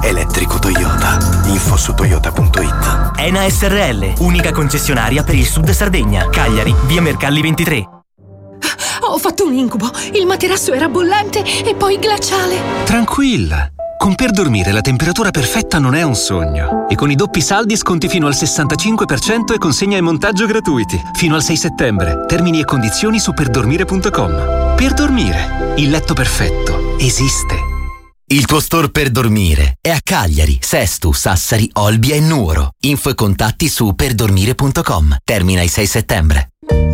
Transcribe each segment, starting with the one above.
Elettrico Toyota. Info su toyota.it. ENA SRL, unica concessionaria per il Sud Sardegna. Cagliari, via Mercalli 23. Ho fatto un incubo. Il materasso era bollente e poi glaciale. Tranquilla. Con Per Dormire la temperatura perfetta non è un sogno. E con i doppi saldi sconti fino al 65% e consegna e montaggio gratuiti. Fino al 6 settembre. Termini e condizioni su perdormire.com. Per Dormire. Il letto perfetto esiste. Il tuo store Per Dormire è a Cagliari, Sesto, Sassari, Olbia e Nuoro. Info e contatti su perdormire.com. Termina il 6 settembre.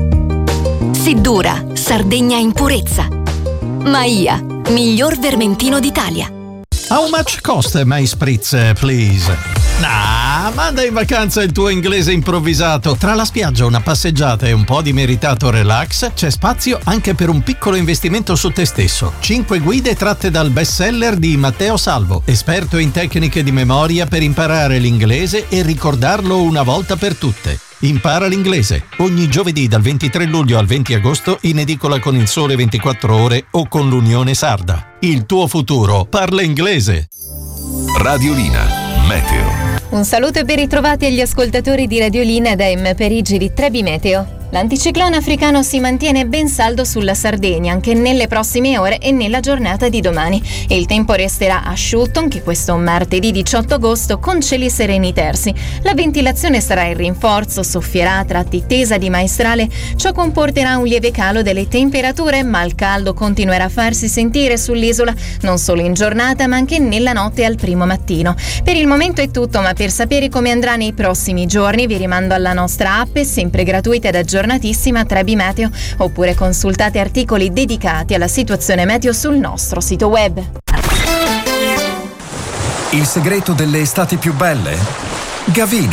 Seddura, Sardegna in purezza. Maia, miglior vermentino d'Italia. How much cost my spritz, please? Manda in vacanza il tuo inglese improvvisato. Tra la spiaggia, una passeggiata e un po' di meritato relax, c'è spazio anche per un piccolo investimento su te stesso. 5 guide tratte dal bestseller di Matteo Salvo, esperto in tecniche di memoria per imparare l'inglese e ricordarlo una volta per tutte. Impara l'inglese ogni giovedì dal 23 luglio al 20 agosto in edicola con Il Sole 24 Ore o con l'Unione Sarda. Il tuo futuro parla inglese. Radiolina Meteo. Un saluto e ben ritrovati agli ascoltatori di Radiolina da M. Perigi di Trebi Meteo. L'anticiclone africano si mantiene ben saldo sulla Sardegna anche nelle prossime ore e nella giornata di domani. E il tempo resterà asciutto anche questo martedì 18 agosto con cieli sereni tersi. La ventilazione sarà in rinforzo, soffierà a tratti tesa di maestrale. Ciò comporterà un lieve calo delle temperature, ma il caldo continuerà a farsi sentire sull'isola non solo in giornata ma anche nella notte e al primo mattino. Per il momento è tutto, ma per sapere come andrà nei prossimi giorni vi rimando alla nostra app, sempre gratuita ed aggiornatissima Trebi Meteo, oppure consultate articoli dedicati alla situazione meteo sul nostro sito web. Il segreto delle estati più belle? Gavina.